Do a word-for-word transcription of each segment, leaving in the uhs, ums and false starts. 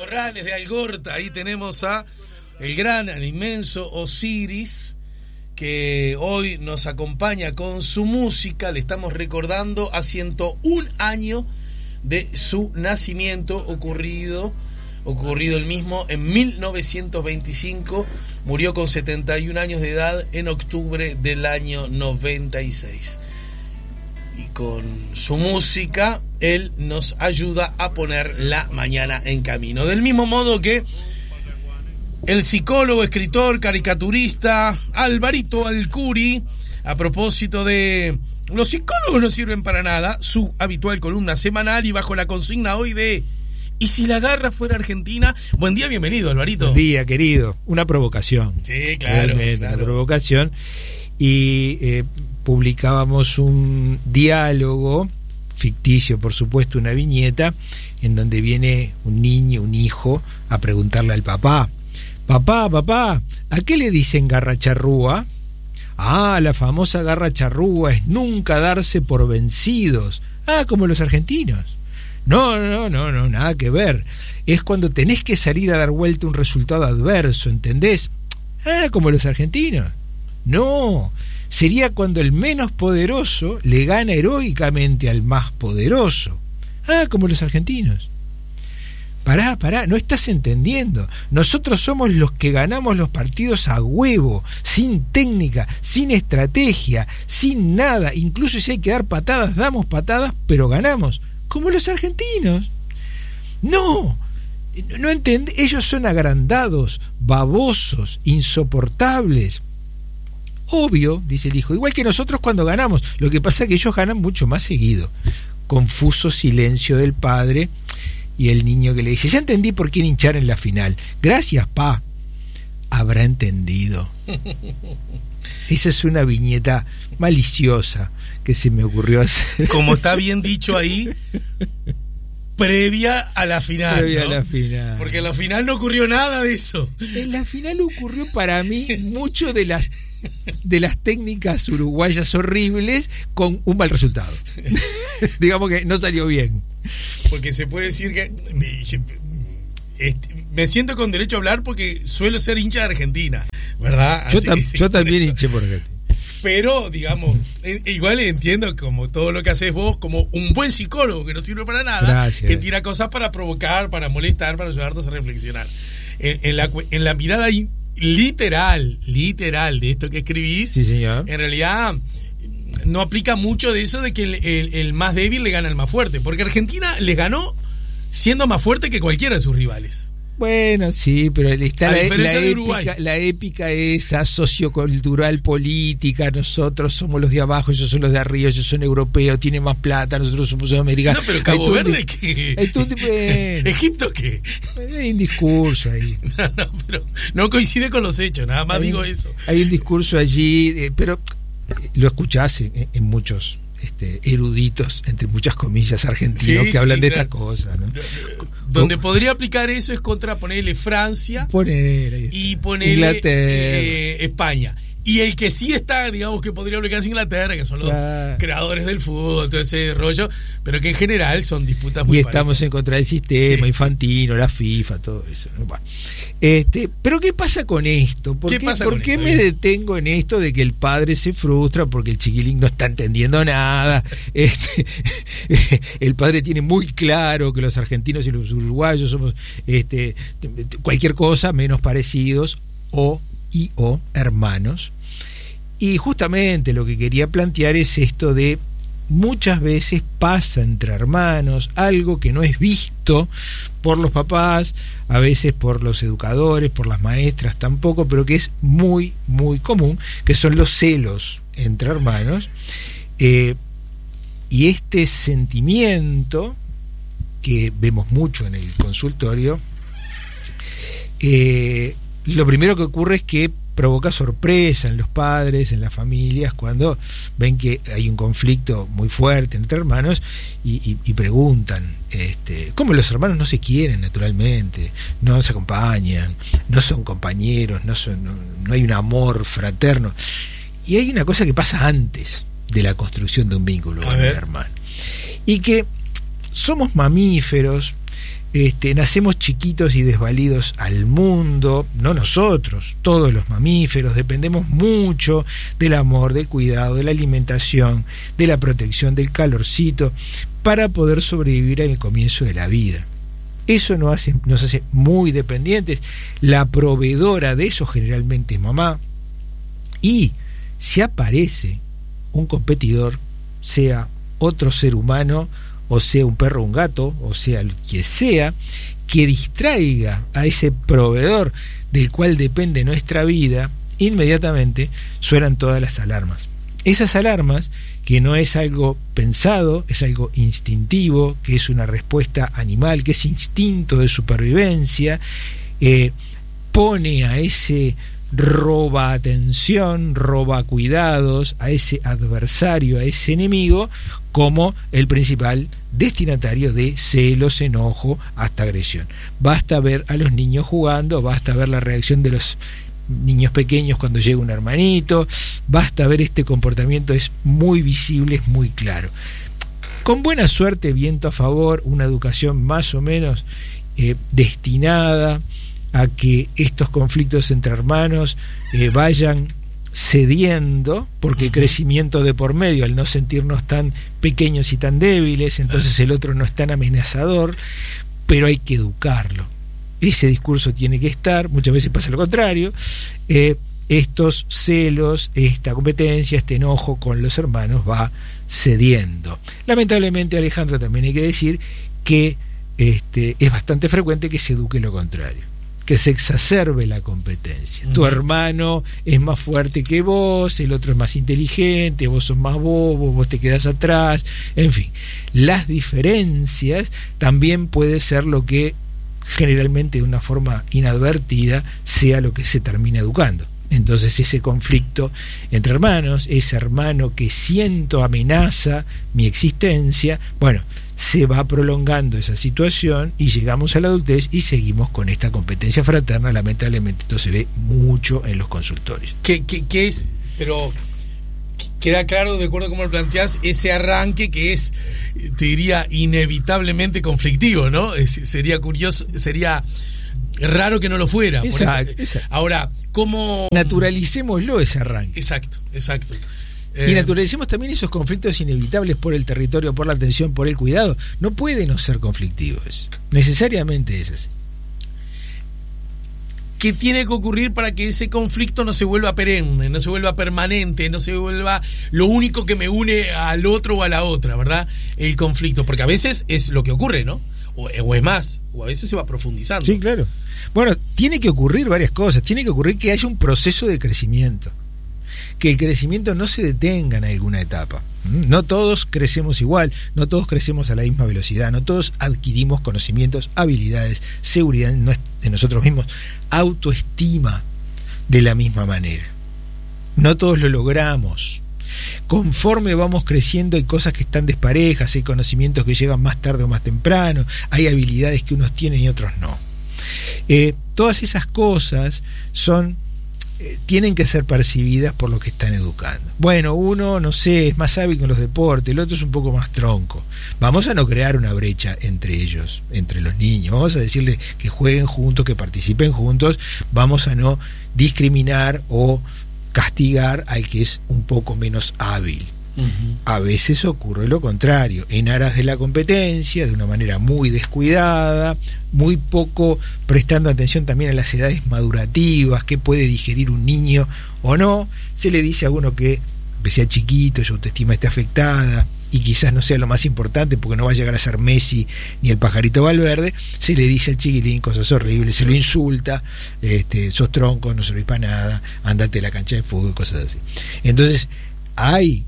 Corrales de Algorta. Ahí tenemos a el gran, el inmenso Osiris, que hoy nos acompaña con su música. Le estamos recordando a ciento un años de su nacimiento, ocurrido ocurrido el mismo en mil novecientos veinticinco. Murió con setenta y un años de edad en octubre del año noventa y seis. Y con su música él nos ayuda a poner la mañana en camino. Del mismo modo que el psicólogo, escritor, caricaturista Alvarito Alcuri, a propósito de los psicólogos no sirven para nada, su habitual columna semanal, y bajo la consigna hoy de ¿y si la garra fuera argentina? Buen día, bienvenido, Alvarito. Buen día, querido. Una provocación. Sí, claro, claro. Una provocación. Y eh, publicábamos un diálogo ficticio, por supuesto, una viñeta en donde viene un niño, un hijo, a preguntarle al papá: papá, papá, ¿a qué le dicen garra charrúa? Ah, la famosa garra charrúa es nunca darse por vencidos. Ah, como los argentinos. No, no, no, no, nada que ver. Es cuando tenés que salir a dar vuelta un resultado adverso, ¿entendés? Ah, como los argentinos. No, sería cuando el menos poderoso le gana heroicamente al más poderoso. Ah, como los argentinos. Pará, pará, no estás entendiendo. Nosotros somos los que ganamos los partidos a huevo, sin técnica, sin estrategia, sin nada. Incluso si hay que dar patadas, damos patadas, pero ganamos. Como los argentinos. No, no entiende. Ellos son agrandados, babosos, insoportables. Obvio, dice el hijo, igual que nosotros cuando ganamos. Lo que pasa es que ellos ganan mucho más seguido. Confuso silencio del padre y el niño que le dice: ya entendí por qué hinchar en la final. Gracias, pa. Habrá entendido. Esa es una viñeta maliciosa que se me ocurrió hacer. Como está bien dicho ahí, previa a la final. Previa ¿no? a la final. Porque en la final no ocurrió nada de eso. En la final ocurrió para mí mucho de las de las técnicas uruguayas horribles con un mal resultado. Digamos que no salió bien. Porque se puede decir que este, me siento con derecho a hablar porque suelo ser hincha de Argentina, ¿verdad? Yo, Así, tam, sí, yo también eso. hinché por Argentina. Pero, digamos, igual entiendo como todo lo que haces vos, como un buen psicólogo que no sirve para nada, Gracias. Que tira cosas para provocar, para molestar, para ayudarnos a reflexionar. En, en, la, en la mirada literal, literal de esto que escribís, sí, señor. En realidad no aplica mucho de eso de que el, el, el más débil le gana al más fuerte, porque Argentina les ganó siendo más fuerte que cualquiera de sus rivales. Bueno, sí, pero está la, la, épica, la épica esa sociocultural política. Nosotros somos los de abajo, ellos son los de arriba, ellos son europeos, tienen más plata, nosotros somos sudamericanos. No, pero Cabo Verde, ¿qué? ¿Egipto qué? Hay un discurso ahí. No, no, pero no coincide con los hechos, nada más hay, digo eso. Hay un discurso allí, eh, pero lo escuchás en, en muchos este, eruditos, entre muchas comillas, argentinos, sí, que hablan sí, de claro. esta cosa, ¿no? Donde ¿Cómo? Podría aplicar eso es contra ponerle Francia Poner, y ponerle eh, España. Y el que sí está, digamos que podría aplicar es Inglaterra, que son los claro. creadores del fútbol, todo ese rollo, pero que en general son disputas muy y estamos parejas. En contra del sistema, sí. Infantino, la FIFA, todo eso. Bueno, este, pero ¿qué pasa con esto? ¿Por qué, qué, pasa ¿por con qué esto, me bien? detengo en esto de que el padre se frustra porque el chiquilín no está entendiendo nada? Este, el padre tiene muy claro que los argentinos y los uruguayos somos este, cualquier cosa menos parecidos o y o hermanos. Y justamente lo que quería plantear es esto de muchas veces pasa entre hermanos algo que no es visto por los papás, a veces por los educadores, por las maestras tampoco, pero que es muy muy común, que son los celos entre hermanos, eh, y este sentimiento que vemos mucho en el consultorio, eh, lo primero que ocurre es que provoca sorpresa en los padres, en las familias, cuando ven que hay un conflicto muy fuerte entre hermanos y, y, y preguntan, este, ¿cómo los hermanos no se quieren naturalmente? No se acompañan, no son compañeros, no, son, no, no hay un amor fraterno. Y hay una cosa que pasa antes de la construcción de un vínculo con el hermano. Y que somos mamíferos, este, nacemos chiquitos y desvalidos al mundo, no nosotros, todos los mamíferos, dependemos mucho del amor, del cuidado, de la alimentación, de la protección, del calorcito, para poder sobrevivir en el comienzo de la vida. Eso nos hace, nos hace muy dependientes. La proveedora de eso generalmente es mamá. Y si aparece un competidor, sea otro ser humano, o sea un perro o un gato, o sea el que sea, que distraiga a ese proveedor del cual depende nuestra vida, inmediatamente suenan todas las alarmas. Esas alarmas, que no es algo pensado, es algo instintivo, que es una respuesta animal, que es instinto de supervivencia, eh, pone a ese roba atención, roba cuidados, a ese adversario, a ese enemigo, como el principal destinatario de celos, enojo, hasta agresión. Basta ver a los niños jugando, basta ver la reacción de los niños pequeños cuando llega un hermanito, basta ver este comportamiento, es muy visible, es muy claro. Con buena suerte, viento a favor, una educación más o menos eh, destinada a que estos conflictos entre hermanos eh, vayan cediendo, porque uh-huh. crecimiento de por medio, al no sentirnos tan pequeños y tan débiles, entonces el otro no es tan amenazador, pero hay que educarlo. Ese discurso tiene que estar, muchas veces pasa lo contrario, eh, estos celos, esta competencia, este enojo con los hermanos va cediendo. Lamentablemente, Alejandro, también hay que decir que este, es bastante frecuente que se eduque lo contrario, que se exacerbe la competencia. Uh-huh. Tu hermano es más fuerte que vos, el otro es más inteligente, vos sos más bobo, vos te quedás atrás, en fin. Las diferencias también puede ser lo que generalmente de una forma inadvertida sea lo que se termina educando. Entonces ese conflicto entre hermanos, ese hermano que siento amenaza mi existencia, bueno, se va prolongando esa situación y llegamos a la adultez y seguimos con esta competencia fraterna. Lamentablemente esto se ve mucho en los consultorios. ¿Qué, qué, qué es? Pero queda claro, de acuerdo a cómo lo planteás, ese arranque que es, te diría, inevitablemente conflictivo, ¿no? Es, sería curioso, sería raro que no lo fuera. Exacto, por eso, exacto. Ahora, ¿cómo...? Naturalicémoslo ese arranque. Exacto, exacto. Y naturalicemos también esos conflictos inevitables por el territorio, por la atención, por el cuidado. No pueden no ser conflictivos. Necesariamente es así. ¿Qué tiene que ocurrir para que ese conflicto no se vuelva perenne, no se vuelva permanente, no se vuelva lo único que me une al otro o a la otra, ¿verdad? El conflicto, porque a veces es lo que ocurre, ¿no? O, o es más, o a veces se va profundizando. Sí, claro. Bueno, tiene que ocurrir varias cosas. Tiene que ocurrir que haya un proceso de crecimiento, que el crecimiento no se detenga en alguna etapa. No todos crecemos igual, no todos crecemos a la misma velocidad, no todos adquirimos conocimientos, habilidades, seguridad en nosotros mismos, autoestima de la misma manera. No todos lo logramos. Conforme vamos creciendo hay cosas que están desparejas, hay conocimientos que llegan más tarde o más temprano, hay habilidades que unos tienen y otros no. Eh, todas esas cosas son tienen que ser percibidas por los que están educando. Bueno, uno, no sé, es más hábil con los deportes, el otro es un poco más tronco. Vamos a no crear una brecha entre ellos, entre los niños. Vamos a decirles que jueguen juntos, que participen juntos. Vamos a no discriminar o castigar al que es un poco menos hábil. Uh-huh. A veces ocurre lo contrario, en aras de la competencia, de una manera muy descuidada, muy poco prestando atención también a las edades madurativas, qué puede digerir un niño o no. Se le dice a uno que, aunque sea chiquito, su autoestima esté afectada y quizás no sea lo más importante porque no va a llegar a ser Messi ni el pajarito Valverde, se le dice al chiquilín cosas horribles, se lo insulta, este, sos tronco, no servís para nada, andate a la cancha de fútbol, cosas así. Entonces hay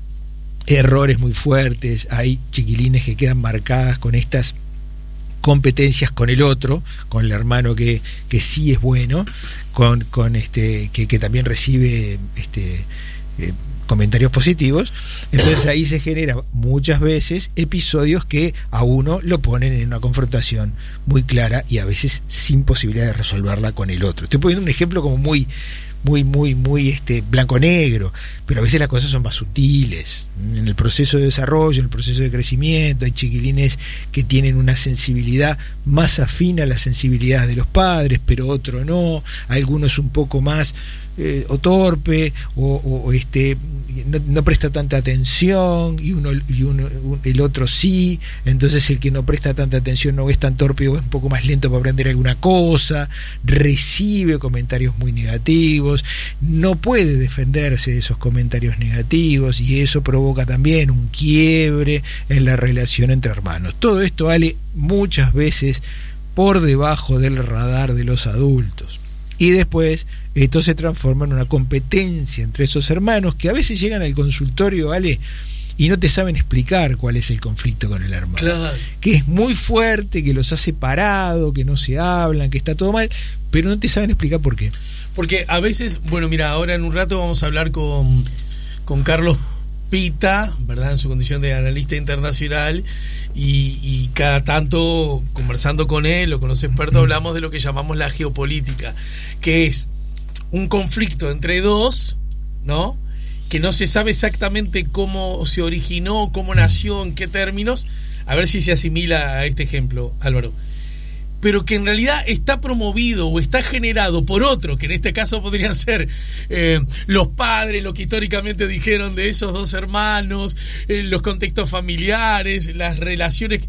errores muy fuertes, hay chiquilines que quedan marcadas con estas competencias con el otro, con el hermano que, que sí es bueno, con, con este que, que también recibe este eh, comentarios positivos. Entonces ahí se genera muchas veces episodios que a uno lo ponen en una confrontación muy clara y a veces sin posibilidad de resolverla con el otro. Estoy poniendo un ejemplo como muy muy, muy, muy este, blanco-negro, pero a veces las cosas son más sutiles. En el proceso de desarrollo, en el proceso de crecimiento, hay chiquilines que tienen una sensibilidad más afín a las sensibilidades de los padres, pero otro no, algunos un poco más eh, o torpe, o, o este no, no presta tanta atención, y uno y uno un, el otro sí. Entonces el que no presta tanta atención no es tan torpe o es un poco más lento para aprender alguna cosa, recibe comentarios muy negativos, no puede defenderse de esos comentarios negativos, y eso provoca también un quiebre en la relación entre hermanos. Todo esto, Ale, muchas veces por debajo del radar de los adultos, y después esto se transforma en una competencia entre esos hermanos que a veces llegan al consultorio, Ale, y no te saben explicar cuál es el conflicto con el hermano. Claro. Que es muy fuerte, que los ha separado, que no se hablan, que está todo mal, pero no te saben explicar por qué. Porque a veces, bueno, mira, ahora en un rato vamos a hablar con, con Carlos Pita, ¿verdad?, en su condición de analista internacional, y, y cada tanto conversando con él o con los expertos hablamos de lo que llamamos la geopolítica, que es un conflicto entre dos, ¿no?, que no se sabe exactamente cómo se originó, cómo nació, en qué términos. A ver si se asimila a este ejemplo, Álvaro. Pero que en realidad está promovido o está generado por otro, que en este caso podrían ser eh, los padres, lo que históricamente dijeron de esos dos hermanos, eh, los contextos familiares, las relaciones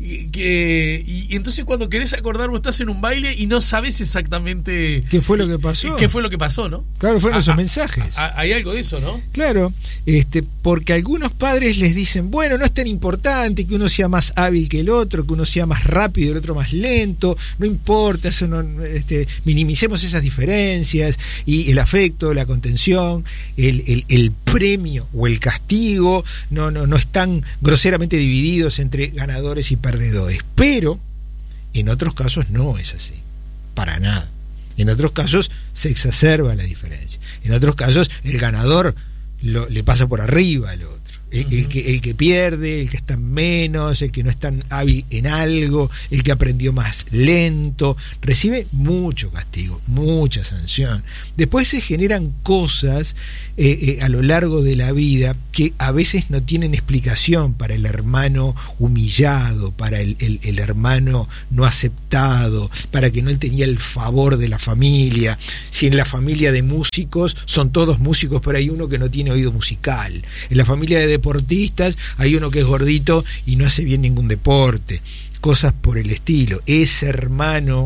que, y, y entonces cuando querés acordar, vos estás en un baile y no sabes exactamente qué fue lo que pasó. ¿Qué fue lo que pasó, no? Claro, fueron esos mensajes. A, a, hay algo de eso, ¿no? Claro, este, porque algunos padres les dicen, bueno, no es tan importante que uno sea más hábil que el otro, que uno sea más rápido y el otro más lento. No importa, eso no, este, minimicemos esas diferencias, y el afecto, la contención, el, el, el premio o el castigo no, no, no están groseramente divididos entre ganadores y perdedores. Pero en otros casos no es así, para nada. En otros casos se exacerba la diferencia. En otros casos el ganador lo, le pasa por arriba al otro. El, el, que, el que pierde, el que está menos, el que no es tan hábil en algo, el que aprendió más lento, recibe mucho castigo, mucha sanción. Después se generan cosas eh, eh, a lo largo de la vida que a veces no tienen explicación para el hermano humillado, para el, el, el hermano no aceptado, para que no tenía el favor de la familia. Si en la familia de músicos son todos músicos, pero hay uno que no tiene oído musical. En la familia de deportistas hay uno que es gordito y no hace bien ningún deporte, cosas por el estilo. Ese hermano,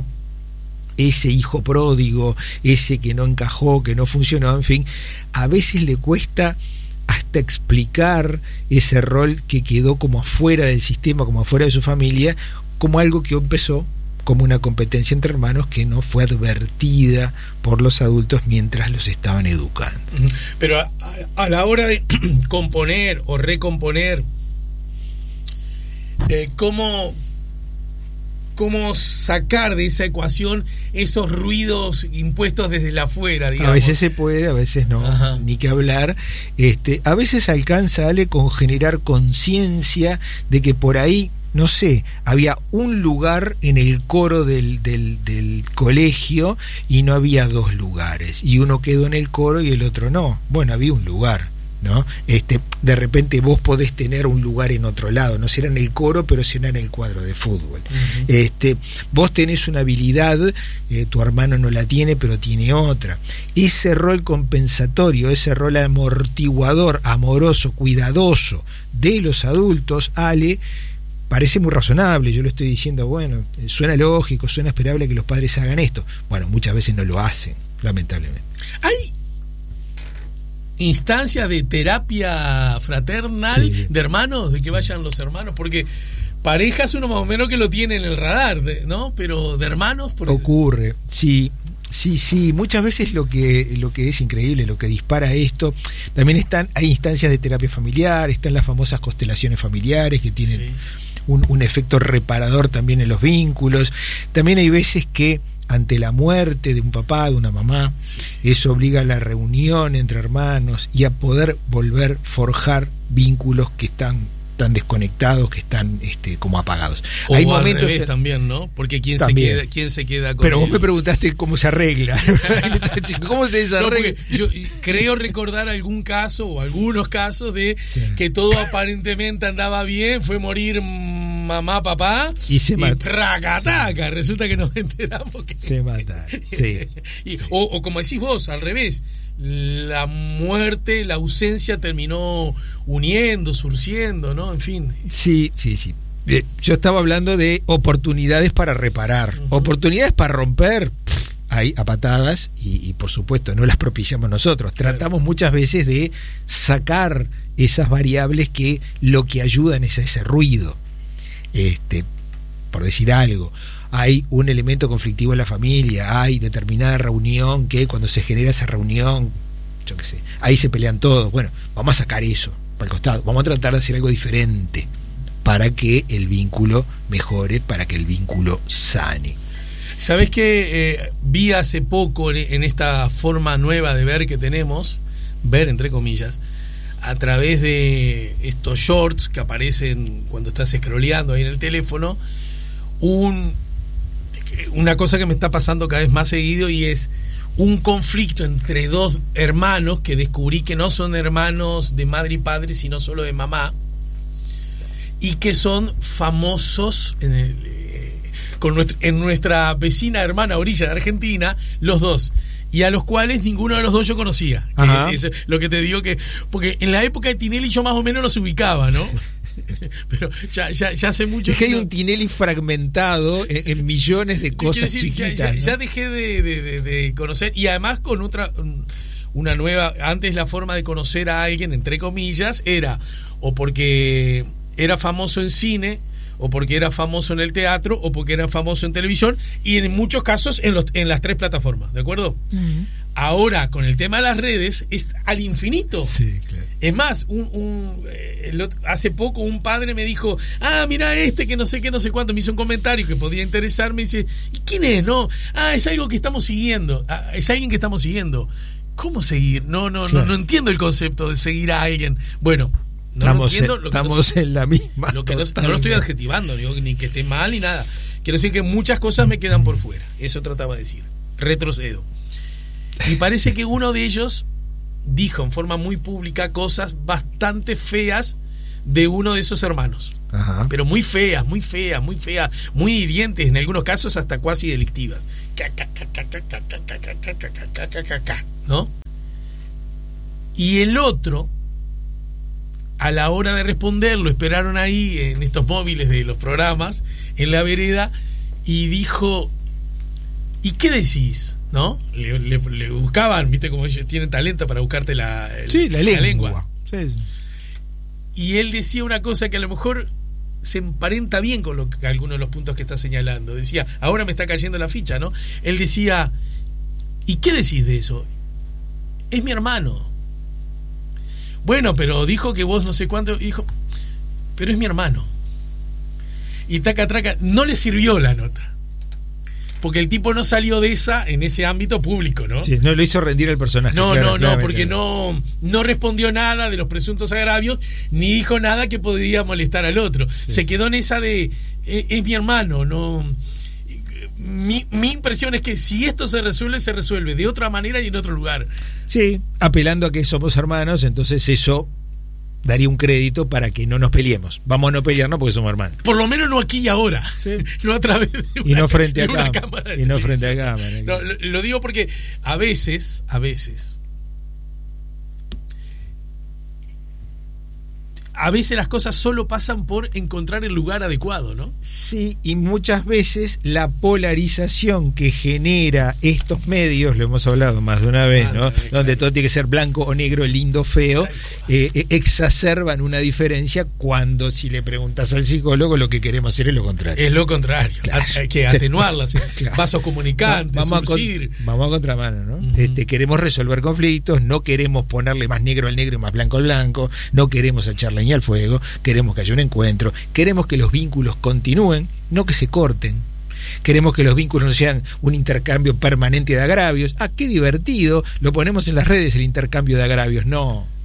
ese hijo pródigo, ese que no encajó, que no funcionó, en fin, a veces le cuesta hasta explicar ese rol que quedó como afuera del sistema, como afuera de su familia, como algo que empezó como una competencia entre hermanos que no fue advertida por los adultos mientras los estaban educando. Pero a, a la hora de componer o recomponer, eh, ¿cómo, cómo sacar de esa ecuación esos ruidos impuestos desde la afuera, digamos? A veces se puede, a veces no. Ajá. Ni que hablar. Este, a veces alcanza, Ale, con generar conciencia de que por ahí, no sé, había un lugar en el coro del, del, del colegio y no había dos lugares, y uno quedó en el coro y el otro no. Bueno, había un lugar, ¿no? Este, de repente vos podés tener un lugar en otro lado, no será en el coro, pero será en el cuadro de fútbol. Uh-huh. Este, vos tenés una habilidad, eh, tu hermano no la tiene, pero tiene otra. Ese rol compensatorio, ese rol amortiguador, amoroso, cuidadoso de los adultos, Ale, parece muy razonable. Yo lo estoy diciendo, bueno, suena lógico, suena esperable que los padres hagan esto. Bueno, muchas veces no lo hacen, lamentablemente. Hay instancias de terapia fraternal, sí, de hermanos, de que sí. vayan los hermanos, porque parejas uno más o menos que lo tiene en el radar, ¿no? Pero de hermanos... Por ocurre, sí. Sí, sí, muchas veces lo que lo que es increíble, lo que dispara esto, también están, hay instancias de terapia familiar, están las famosas constelaciones familiares que tienen sí. un, un efecto reparador también en los vínculos. También hay veces que ante la muerte de un papá, de una mamá, sí, sí. eso obliga a la reunión entre hermanos y a poder volver a forjar vínculos que están están desconectados, que están este, como apagados. O Hay al momentos revés en... también, ¿no? Porque quién También. se queda, quién se queda con Pero vos él. me preguntaste cómo se arregla. ¿Cómo se No, desarregla? porque yo creo recordar algún caso o algunos casos de Sí. que todo aparentemente andaba bien, fue morir mamá, papá Y se mata. pracataca. Resulta que nos enteramos que Se mata. Sí. y, o, o como decís vos, al revés, la muerte, la ausencia terminó uniendo, surciendo, ¿no? En fin. Sí, sí, sí. Eh, Yo estaba hablando de oportunidades para reparar, Ujú. oportunidades para romper, pff, hay a patadas y, y por supuesto no las propiciamos nosotros. Tratamos muchas veces de sacar esas variables que lo que ayudan es a ese ruido. Este, por decir algo, hay un elemento conflictivo en la familia, hay determinada reunión que cuando se genera esa reunión, yo qué sé, ahí se pelean todos. Bueno, vamos a sacar eso para el costado, vamos a tratar de hacer algo diferente para que el vínculo mejore, para que el vínculo sane. ¿Sabés qué? Eh, vi hace poco en, en esta forma nueva de ver que tenemos, ver entre comillas, a través de estos shorts que aparecen cuando estás scrolleando ahí en el teléfono, un, una cosa que me está pasando cada vez más seguido, y es un conflicto entre dos hermanos que descubrí que no son hermanos de madre y padre, sino solo de mamá, y que son famosos en, el, eh, con nuestra, en nuestra vecina hermana orilla de Argentina, los dos, y a los cuales ninguno de los dos yo conocía. Que es, es lo que te digo, que porque en la época de Tinelli yo más o menos los ubicaba, ¿no? Pero ya, ya, ya hace mucho es que hay no... un Tinelli fragmentado en, en millones de cosas decir, chiquitas. ya, ya, ¿no? ya dejé de, de, de, de conocer, y además con otra, una nueva. Antes la forma de conocer a alguien, entre comillas, era o porque era famoso en cine, o porque era famoso en el teatro, o porque era famoso en televisión, y en muchos casos en, los, en las tres plataformas, ¿de acuerdo? Uh-huh. Ahora, con el tema de las redes, es al infinito. Sí, claro. Es más, un, un, eh, el otro, hace poco un padre me dijo, ah, mira este que no sé qué, no sé cuánto, me hizo un comentario que podía interesarme, y dice, ¿y quién es? No, ah, es algo que estamos siguiendo, ah, es alguien que estamos siguiendo. ¿Cómo seguir? No, no, claro. no, no entiendo el concepto de seguir a alguien. Bueno, no estamos lo entiendo. En, lo que estamos no, en la misma. Lo que no, no lo estoy adjetivando, ni, ni que esté mal ni nada. Quiero decir que muchas cosas me quedan por fuera. Eso trataba de decir. Retrocedo. Y parece que uno de ellos dijo en forma muy pública cosas bastante feas de uno de esos hermanos. Ajá. Pero muy feas, muy feas, muy feas, muy hirientes, en algunos casos hasta cuasi delictivas. ¿No? Y el otro, a la hora de responder, lo esperaron ahí en estos móviles de los programas, en la vereda, y dijo, ¿y qué decís? ¿No? Le, le, le buscaban, viste como ellos tienen talento para buscarte la, el, sí, la lengua. La lengua. Sí, sí. Y él decía una cosa que a lo mejor se emparenta bien con lo que, algunos de los puntos que está señalando. Decía, ahora me está cayendo la ficha, ¿no? Él decía, ¿y qué decís de eso? Es mi hermano. Bueno, pero dijo que vos no sé cuánto, dijo, pero es mi hermano. Y taca, traca, no le sirvió la nota. Porque el tipo no salió de esa en ese ámbito público, ¿no? Sí, no lo hizo rendir el personaje. No, claro, no, no, porque no, no respondió nada de los presuntos agravios, ni dijo nada que podría molestar al otro. Sí. Se quedó en esa de, es, es mi hermano, no... Mi, mi impresión es que si esto se resuelve, se resuelve de otra manera y en otro lugar. Sí, apelando a que somos hermanos, entonces eso daría un crédito para que no nos peleemos. Vamos a no pelearnos porque somos hermanos. Por lo menos no aquí y ahora. Sí. No a través de una, y no frente a cámara. cámara. Y no frente a cámara. No, lo, lo digo porque a veces, a veces, a veces las cosas solo pasan por encontrar el lugar adecuado, ¿no? Sí, y muchas veces la polarización que genera estos medios, lo hemos hablado más de una vez, ah, ¿no? no Donde claro. todo tiene que ser blanco o negro, lindo, feo, eh, eh, exacerban una diferencia cuando si le preguntas al psicólogo lo que queremos hacer es lo contrario. Es lo contrario, claro. Hay que atenuarlas, claro. Vasos comunicantes, vamos, a con, vamos a contramano, ¿no? Uh-huh. Este, queremos resolver conflictos, no queremos ponerle más negro al negro y más blanco al blanco, no queremos echarle al fuego, queremos que haya un encuentro, queremos que los vínculos continúen, no que se corten, queremos que los vínculos no sean un intercambio permanente de agravios. Ah, qué divertido, lo ponemos en las redes el intercambio de agravios. No,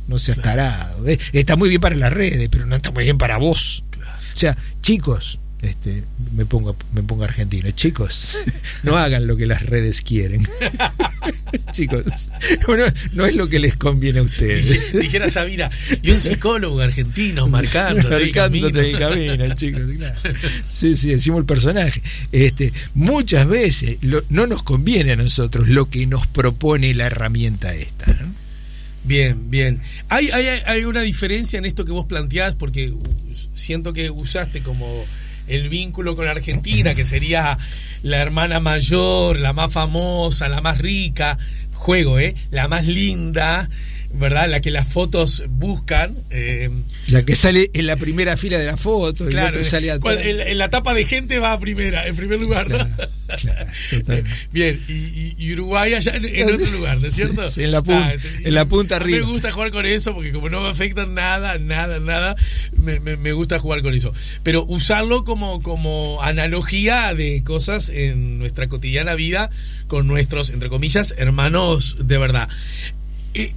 no seas Claro. tarado. Eh, Está muy bien para las redes, pero no está muy bien para vos. Claro. O sea, chicos, este, me pongo, me pongo argentino, chicos, no hagan lo que las redes quieren. Chicos, no, no es lo que les conviene a ustedes. Dijera Sabina, y un psicólogo argentino marcándote el camino. Marcándote el camino, chicos, claro. Sí, sí, decimos el personaje. Este, muchas veces lo, no nos conviene a nosotros lo que nos propone la herramienta esta, ¿no? Bien, bien. ¿Hay, hay, hay una diferencia en esto que vos planteás? Porque siento que usaste como el vínculo con Argentina, que sería la hermana mayor, la más famosa, la más rica, juego, ¿eh? La más linda, ¿verdad? La que las fotos buscan. Eh, La que sale en la primera fila de la foto, claro, el otro sale atrás. en, en la tapa de gente va a primera, en primer lugar, ¿no? Claro, claro, totalmente. Bien, y, y, y Uruguay allá en, en otro lugar, ¿no es cierto? Sí, sí, en la punta, Ah, en la punta a mí arriba. me gusta jugar con eso porque como no me afectan nada, nada, nada, me, me, me gusta jugar con eso. Pero usarlo como, como analogía de cosas en nuestra cotidiana vida con nuestros, entre comillas, hermanos de verdad. Eh,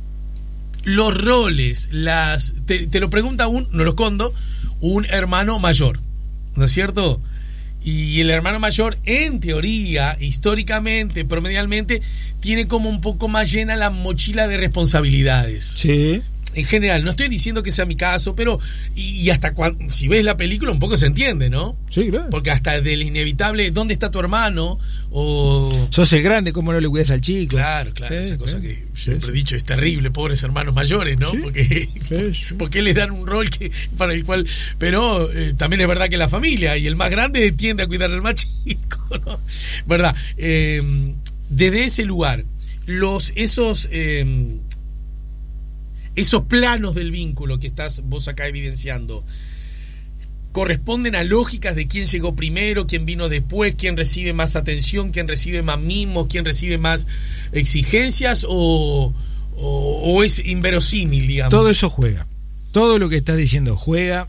los roles, las te, te lo pregunta un, no lo escondo, un hermano mayor, ¿no es cierto? Y el hermano mayor, en teoría, históricamente, promedialmente, tiene como un poco más llena la mochila de responsabilidades. Sí. En general, no estoy diciendo que sea mi caso, pero y, y hasta cuando, si ves la película un poco se entiende, ¿no? Sí, claro. Porque hasta del inevitable, ¿dónde está tu hermano? O Sos el grande, ¿cómo no le cuidas al chico? claro, claro, Sí, esa cosa sí, que sí, siempre sí. he dicho, es terrible, pobres hermanos mayores, ¿no? Sí, Porque, sí, sí. porque les dan un rol que para el cual, pero eh, también es verdad que la familia y el más grande tiende a cuidar al más chico, ¿no? ¿Verdad? Eh, desde ese lugar, los esos eh, esos planos del vínculo que estás vos acá evidenciando corresponden a lógicas de quién llegó primero, quién vino después, quién recibe más atención, quién recibe más mimos, quién recibe más exigencias, o, o, o es inverosímil, digamos. Todo eso juega. Todo lo que estás diciendo juega,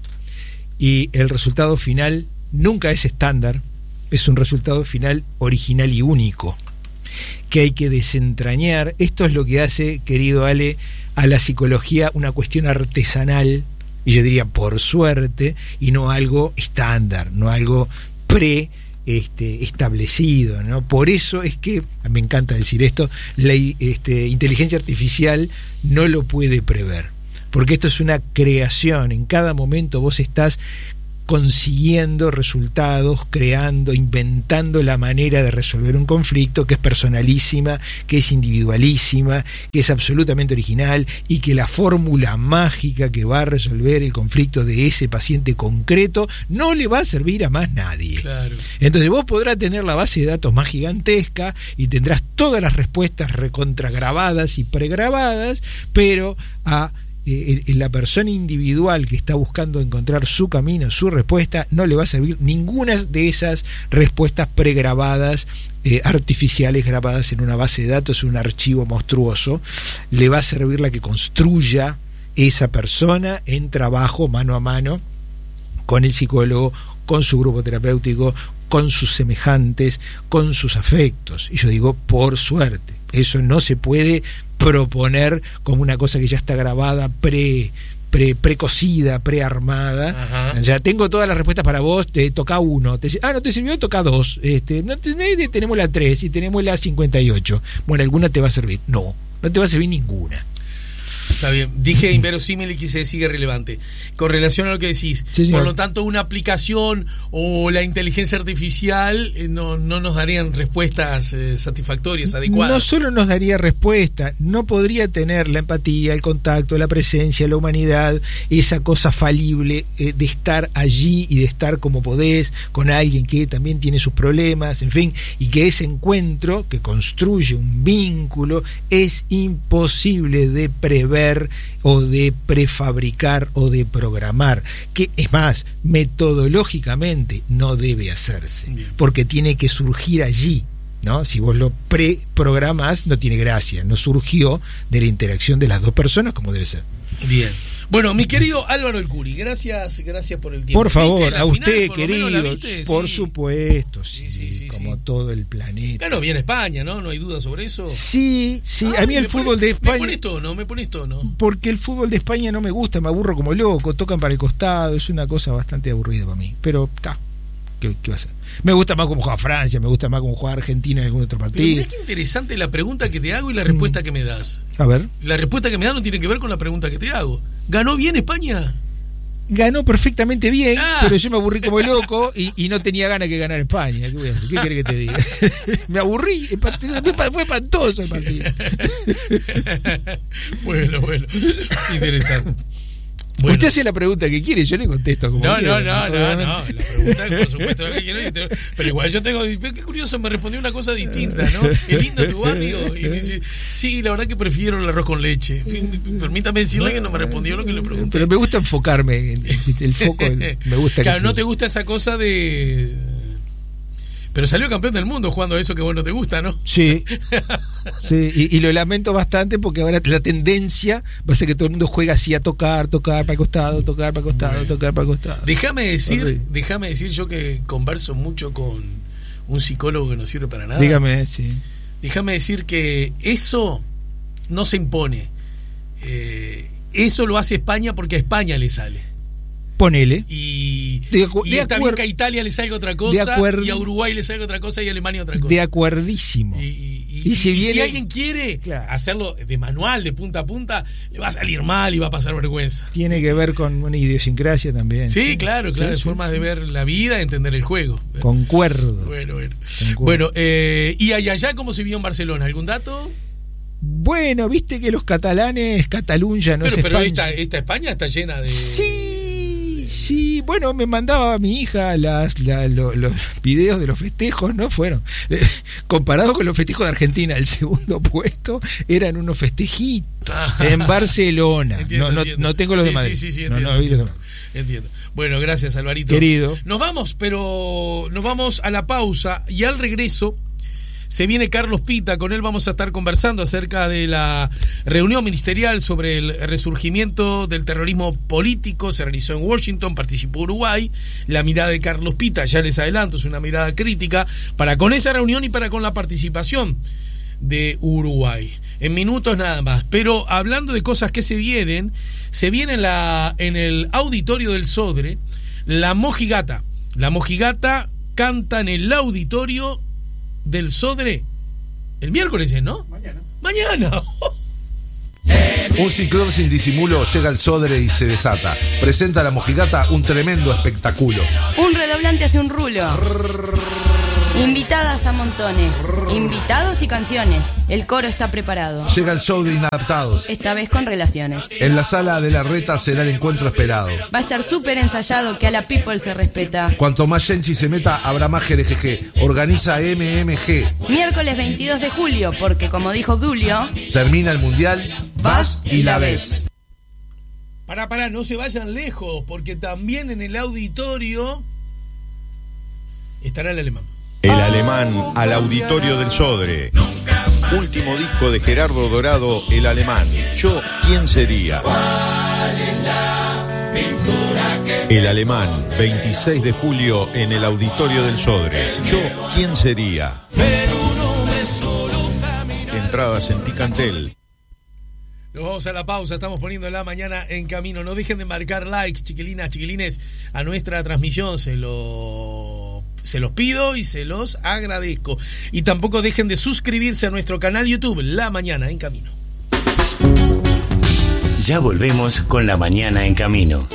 y el resultado final nunca es estándar, es un resultado final original y único, que hay que desentrañar. Esto es lo que hace, querido Ale, a la psicología una cuestión artesanal, y yo diría por suerte, y no algo estándar, no algo pre este, establecido, ¿no? Por eso es que, me encanta decir esto, la este, inteligencia artificial no lo puede prever, porque esto es una creación. En cada momento vos estás consiguiendo resultados, creando, inventando la manera de resolver un conflicto que es personalísima, que es individualísima, que es absolutamente original, y que la fórmula mágica que va a resolver el conflicto de ese paciente concreto no le va a servir a más nadie. Claro. Entonces vos podrás tener la base de datos más gigantesca y tendrás todas las respuestas recontragrabadas y pregrabadas, pero a Eh, la persona individual que está buscando encontrar su camino, su respuesta, no le va a servir ninguna de esas respuestas pregrabadas, eh, artificiales, grabadas en una base de datos, en un archivo monstruoso. Le va a servir la que construya esa persona en trabajo mano a mano con el psicólogo, con su grupo terapéutico, con sus semejantes, con sus afectos. Y yo digo, por suerte, eso no se puede proponer como una cosa que ya está grabada, pre pre precocida, prearmada. Ajá. O sea, tengo todas las respuestas para vos, te toca uno, te, ah, no te sirvió, toca dos, este, no te, tenemos la tres y tenemos la cincuenta y ocho. Bueno, alguna te va a servir. No, no te va a servir ninguna. Está bien, dije inverosímil y quise decir relevante. Con relación a lo que decís, Sí, por lo tanto, una aplicación o la inteligencia artificial eh, no, no nos darían respuestas eh, satisfactorias, adecuadas. No solo nos daría respuesta, no podría tener la empatía, el contacto, la presencia, la humanidad, esa cosa falible eh, de estar allí y de estar como podés con alguien que también tiene sus problemas, en fin, y que ese encuentro que construye un vínculo es imposible de prever o de prefabricar o de programar, que es más, metodológicamente no debe hacerse. Bien. Porque tiene que surgir allí, ¿no? Si vos lo preprogramás, no tiene gracia, no surgió de la interacción de las dos personas como debe ser. Bien. Bueno, mi querido Álvaro El Curi, gracias, gracias por el tiempo. Por favor, a usted, final, querido, por sí. supuesto, sí, Sí, sí, sí, como sí. todo el planeta. Claro, viene España, ¿no? No hay duda sobre eso. Sí, sí, Ay, a mí el me fútbol pones- de España... Me pones tono, me pones tono. Porque el fútbol de España no me gusta, me aburro como loco, tocan para el costado, es una cosa bastante aburrida para mí. Pero está, ¿qué, qué va a ser? Me gusta más como juega Francia, me gusta más como juega Argentina en algún otro Pero partido. mirá qué interesante la pregunta que te hago y la respuesta que me das. A ver, La respuesta que me das no tiene que ver con la pregunta que te hago. ¿Ganó bien España? ganó perfectamente bien, Ah. pero yo me aburrí como loco y, y no tenía ganas que ganar España. ¿Qué voy a hacer? ¿Qué querés que te diga? Me aburrí, el partido- fue espantoso el partido. Bueno, bueno, interesante. Bueno. Usted hace la pregunta que quiere, yo le contesto como No, quiero. no, no, no, no. La pregunta, por supuesto, lo que quiero. Pero igual yo tengo. Pero qué curioso, me respondió una cosa distinta, ¿no? Es lindo tu barrio. Y me dice, sí, la verdad que prefiero el arroz con leche. Permítame decirle que no me respondió lo que le pregunté. Pero me gusta enfocarme, en- el foco, el- me gusta. Claro, que no sea- te gusta esa cosa de. Pero salió campeón del mundo jugando a eso que vos no te gusta, ¿no? Sí, sí, y, y lo lamento bastante porque ahora la tendencia va a ser que todo el mundo juega así a tocar, tocar para el costado, tocar para el costado, Bueno. tocar para el costado. Déjame decir, Horrible. déjame decir yo que converso mucho con un psicólogo que no sirve para nada. Dígame, sí. Déjame decir que eso no se impone. Eh, eso lo hace España porque a España le sale. Ponele. Y, De acu- y de está acuer- bien que a Italia le salga otra de cosa, acuerdo. y a Uruguay le salga otra cosa, y a Alemania otra cosa. De acuerdísimo. Y, y- y- Y si y viene- alguien quiere Claro. hacerlo de manual, de punta a punta, le va a salir mal y va a pasar vergüenza. Tiene que ver con una idiosincrasia también. Sí, claro, claro, Sí, es sí, formas sí. de ver la vida, de entender el juego. Concuerdo. Bueno, bueno. Concuerdo. Bueno, eh, ¿y allá, allá cómo se vio en Barcelona? ¿Algún dato? Bueno, viste que los catalanes, Cataluña no pero es pero España. esta, esta España está llena de... Sí, sí, bueno, me mandaba a mi hija las, la- lo- los videos de los festejos, ¿no? Fueron, eh, comparado con los festejos de Argentina, el segundo puesto eran unos festejitos en Barcelona. Entiendo, no, no, entiendo. no tengo los Sí, de Madrid. Sí, sí, sí, no, entiendo, no, vi los entiendo, entiendo. Bueno, gracias, Alvarito. Querido. Nos vamos, pero nos vamos a la pausa y al regreso se viene Carlos Pita, con él vamos a estar conversando acerca de la reunión ministerial sobre el resurgimiento del terrorismo político, se realizó en Washington, participó Uruguay, la mirada de Carlos Pita, ya les adelanto, es una mirada crítica para con esa reunión y para con la participación de Uruguay. En minutos nada más, pero hablando de cosas que se vienen, se viene en, la, en el auditorio del Sodre, la Mojigata, la Mojigata canta en el auditorio del Sodre el miércoles, ¿no? Mañana. Mañana. Un ciclón sin disimulo llega al Sodre y se desata. Presenta a la Mojigata un tremendo espectáculo. Un redoblante hace un rulo. Invitadas a montones. Invitados y canciones. El coro está preparado. Llega el show de Inadaptados. Esta vez con relaciones. En la sala de la Reta será el encuentro esperado. Va a estar súper ensayado que a la people se respeta. Cuanto más Genchi se meta, habrá más Jerejeje. Organiza M M G. Miércoles veintidós de julio, porque como dijo Obdulio, Termina el mundial, vas y la ves. Pará, pará, no se vayan lejos, porque también en el auditorio estará el alemán. El alemán al auditorio del Sodre. Último disco de Gerardo Dorado, El Alemán. Yo, ¿quién sería? El Alemán, veintiséis de julio en el auditorio del Sodre. Yo, ¿quién sería? Entradas en Ticantel. Nos vamos a la pausa, estamos poniendo la mañana en camino. No dejen de marcar like, chiquilinas, chiquilines, a nuestra transmisión. Se lo, se los pido y se los agradezco. Y tampoco dejen de suscribirse a nuestro canal YouTube, La Mañana en Camino. Ya volvemos con La Mañana en Camino.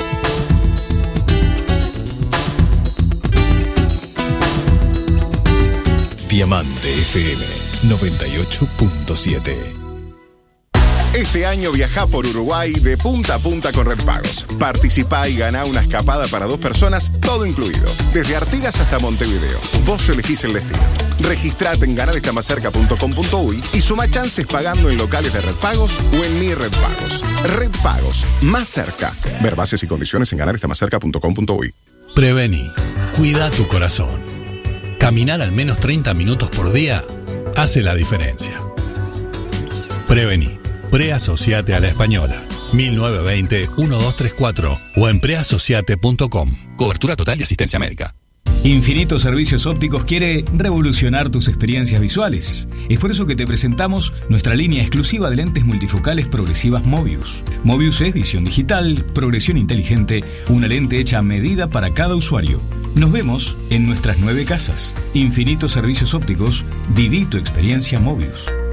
Diamante F M noventa y ocho punto siete. Este año viajá por Uruguay de punta a punta con Red Pagos. Participá y ganá una escapada para dos personas, todo incluido. Desde Artigas hasta Montevideo. Vos elegís el destino. Registrate en ganar está más cerca punto com punto uy y suma chances pagando en locales de Red Pagos o en Mi Red Pagos. Red Pagos, más cerca. Ver bases y condiciones en ganar está más cerca punto com punto uy. Prevení. Cuida tu corazón. Caminar al menos treinta minutos por día hace la diferencia. Prevení. Preasociate a La Española. mil novecientos veinte, doce treinta y cuatro o en preasociate punto com. Cobertura total de asistencia médica. Infinito Servicios Ópticos quiere revolucionar tus experiencias visuales. Es por eso que te presentamos nuestra línea exclusiva de lentes multifocales progresivas Mobius. Mobius es visión digital, progresión inteligente, una lente hecha a medida para cada usuario. Nos vemos en nuestras nueve casas. Infinito Servicios Ópticos, viví tu experiencia Mobius.